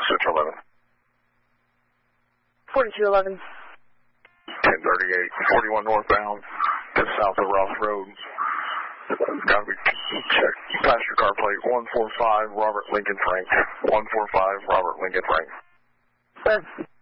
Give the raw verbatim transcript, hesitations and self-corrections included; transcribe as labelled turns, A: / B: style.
A: six eleven.
B: forty-two eleven.
A: ten thirty-eight, forty-one northbound, just south of Ross Road. Gotta be checked. Passenger car plate one four five, Robert Lincoln Frank. one four five, Robert Lincoln Frank.
B: Sir.